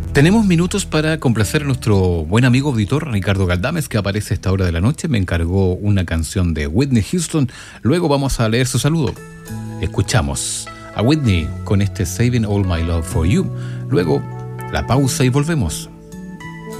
Tenemos minutos para complacer a nuestro buen amigo auditor Ricardo Galdames, que aparece a esta hora de la noche. Me encargó una canción de Whitney Houston. Luego vamos a leer su saludo. Escuchamos a Whitney con este Saving All My Love For You. Luego, la pausa y volvemos.